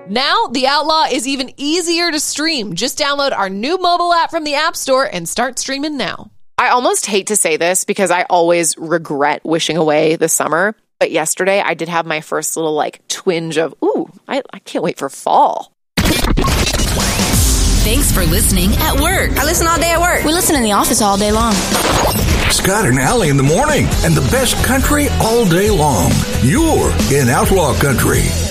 Now, The Outlaw is even easier to stream. Just download our new mobile app from the App Store and start streaming now. I almost hate to say this because I always regret wishing away the summer. But yesterday, I did have my first little twinge of, I can't wait for fall. Thanks for listening at work. I listen all day at work. We listen in the office all day long. Scott and Allie in the morning, and the best country all day long. You're in Outlaw Country.